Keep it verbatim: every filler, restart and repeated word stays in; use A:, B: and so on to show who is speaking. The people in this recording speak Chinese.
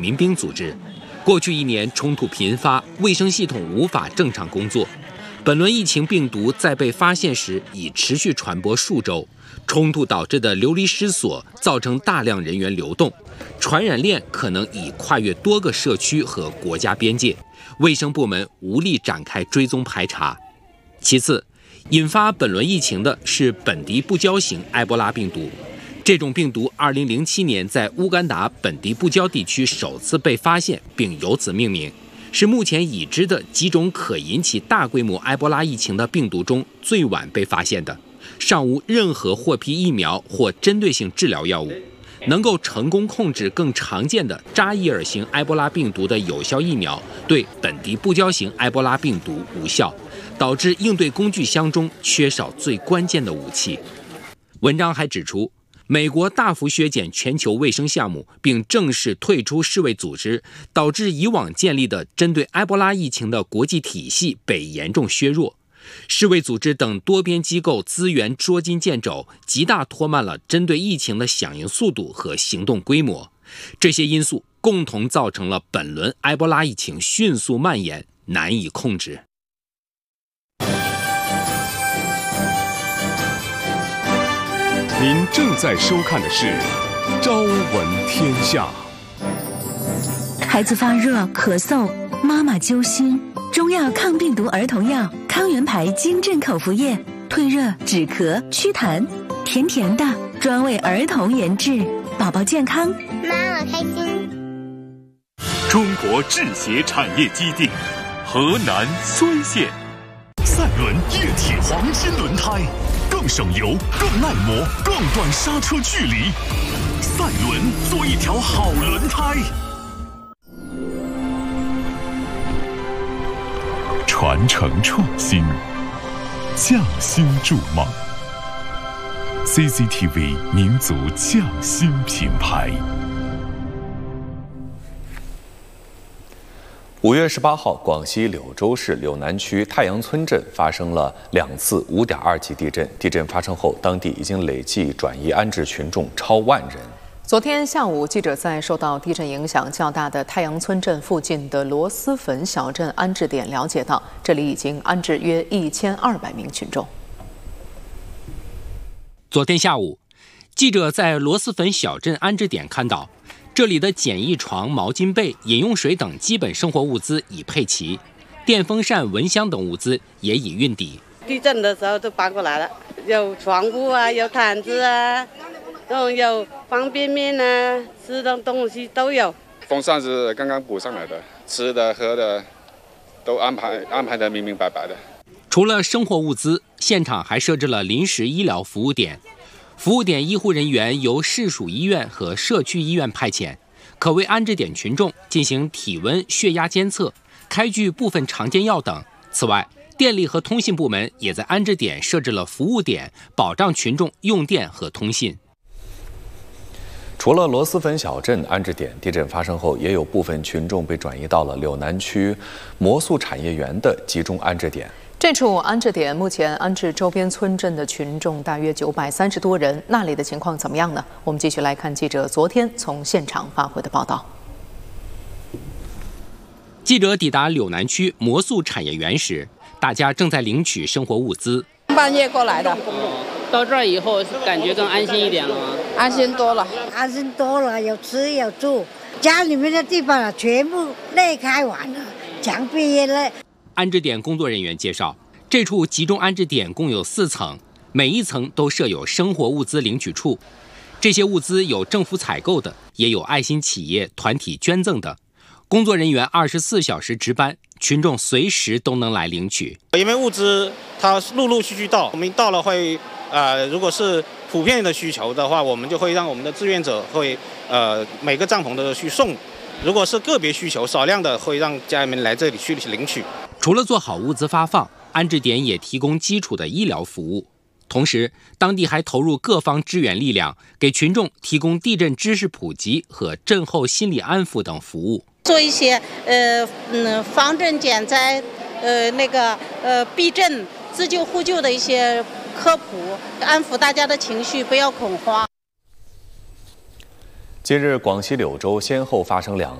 A: 民兵组织。过去一年冲突频发，卫生系统无法正常工作。本轮疫情病毒在被发现时已持续传播数周，冲突导致的流离失所造成大量人员流动，传染链可能已跨越多个社区和国家边界，卫生部门无力展开追踪排查。其次，引发本轮疫情的是本地不交型埃博拉病毒。这种病毒二零零七年在乌干达本地布交地区首次被发现，并由此命名，是目前已知的几种可引起大规模埃博拉疫情的病毒中最晚被发现的，尚无任何获批疫苗或针对性治疗药物。能够成功控制更常见的扎伊尔型埃博拉病毒的有效疫苗对本地布交型埃博拉病毒无效，导致应对工具箱中缺少最关键的武器。文章还指出，美国大幅削减全球卫生项目，并正式退出世卫组织，导致以往建立的针对埃博拉疫情的国际体系被严重削弱。世卫组织等多边机构资源捉襟见肘，极大拖慢了针对疫情的响应速度和行动规模。这些因素共同造成了本轮埃博拉疫情迅速蔓延，难以控制。
B: 您正在收看的是《朝闻天下》。
C: 孩子发热、咳嗽，妈妈揪心。中药抗病毒儿童药康元牌金镇口服液，退热、止咳、祛痰，甜甜的，专为儿童研制，宝宝健康，
D: 妈妈开心。
B: 中国制鞋产业基地，河南睢县。赛伦液体黄金轮胎，更省油、更耐磨、更短刹车距离。赛伦，做一条好轮胎。传承创新，匠心筑梦。C C T V 民族匠心品牌。
E: 五月十八号，广西柳州市柳南区太阳村镇发生了两次五点二级地震。地震发生后，当地已经累计转移安置群众超万人。
F: 昨天下午，记者在受到地震影响较大的太阳村镇附近的螺蛳粉小镇安置点了解到，这里已经安置约一千二百名群众。
A: 昨天下午，记者在螺蛳粉小镇安置点看到，这里的简易床、毛巾被、饮用水等基本生活物资已配齐，电风扇、蚊香等物资也已运抵。
G: 地震的时候都搬过来了，有床铺啊，有毯子啊。有方便面啊，吃的东西都有。
H: 风扇是刚刚补上来的，吃的喝的都安排安排得明明白白的。
A: 除了生活物资，现场还设置了临时医疗服务点，服务点医护人员由市属医院和社区医院派遣，可为安置点群众进行体温、血压监测，开具部分常见药等。此外，电力和通信部门也在安置点设置了服务点，保障群众用电和通信。
E: 除了螺蛳粉小镇安置点，地震发生后也有部分群众被转移到了柳南区魔素产业园的集中安置点。
F: 这处安置点目前安置周边村镇的群众大约九百三十多人，那里的情况怎么样呢？我们继续来看记者昨天从现场发回的报道。
A: 记者抵达柳南区魔素产业园时，大家正在领取生活物资。
G: 半夜过来的。
I: 到这儿以后感觉更安心一点了吗？
G: 安心多了，
J: 安心多了，有吃有住，家里面的地方啊全部裂开完了，墙壁也裂。
A: 安置点工作人员介绍，这处集中安置点共有四层，每一层都设有生活物资领取处。这些物资有政府采购的，也有爱心企业团体捐赠的。工作人员二十四小时值班，群众随时都能来领取。
K: 因为物资它陆陆续续到，我们到了会。呃，如果是普遍的需求的话，我们就会让我们的志愿者会呃每个帐篷都去送；如果是个别需求少量的，会让家人们来这里去领取。
A: 除了做好物资发放，安置点也提供基础的医疗服务，同时当地还投入各方支援力量，给群众提供地震知识普及和震后心理安抚等服务，
L: 做一些呃嗯防震减灾、呃那个呃避震、自救互救的一些科普，安抚大家的情绪，不要恐慌。
E: 近日，广西柳州先后发生两